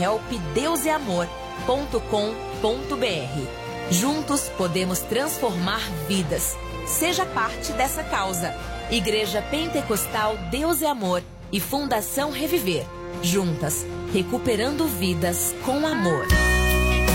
helpdeuseamor.com.br. Juntos podemos transformar vidas. Seja parte dessa causa. Igreja Pentecostal Deus e Amor e Fundação Reviver. Juntas, recuperando vidas com amor.